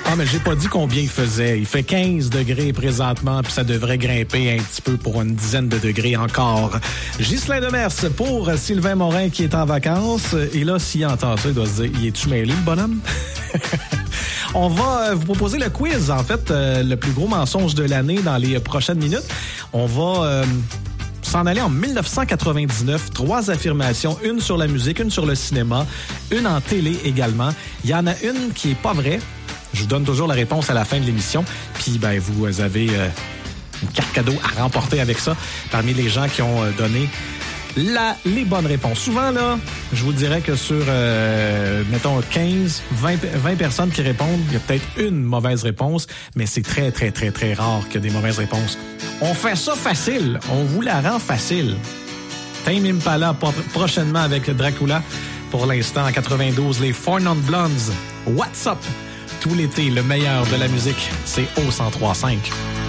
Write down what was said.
Ah, mais j'ai pas dit combien il faisait. Il fait 15 degrés présentement, puis ça devrait grimper un petit peu pour une dizaine de degrés encore. Ghislain Demers pour Sylvain Morin qui est en vacances. Et là, s'il entend ça, il doit se dire, il est-tu mêlé, le bonhomme? On va vous proposer le quiz, en fait, le plus gros mensonge de l'année dans les prochaines minutes. On va s'en aller en 1999. 3 affirmations, une sur la musique, une sur le cinéma, une en télé également. Il y en a une qui est pas vraie. Je vous donne toujours la réponse à la fin de l'émission. Puis, ben, vous avez une carte cadeau à remporter avec ça parmi les gens qui ont donné les bonnes réponses. Souvent, là, je vous dirais que sur, mettons, 15, 20 personnes qui répondent, il y a peut-être une mauvaise réponse, mais c'est très, très, très, très rare qu'il y ait des mauvaises réponses. On fait ça facile. On vous la rend facile. Tame Impala prochainement avec Dracula. Pour l'instant, en 92, les Four Non Blondes. What's Up? Tout l'été, le meilleur de la musique, c'est au 103.5.